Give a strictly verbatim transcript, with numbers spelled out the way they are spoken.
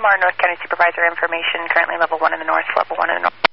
Lamar, North County Supervisor information, currently level one in the north, level one in the north.